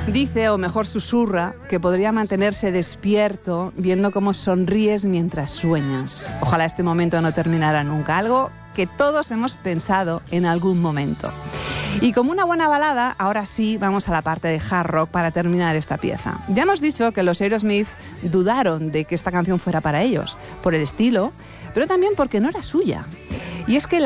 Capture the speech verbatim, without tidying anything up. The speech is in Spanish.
Dice, o mejor susurra, que podría mantenerse despierto viendo cómo sonríes mientras sueñas. Ojalá este momento no terminara nunca, algo que todos hemos pensado en algún momento. Y como una buena balada, ahora sí vamos a la parte de hard rock para terminar esta pieza. Ya hemos dicho que los Aerosmith dudaron de que esta canción fuera para ellos, por el estilo, pero también porque no era suya. Y es que la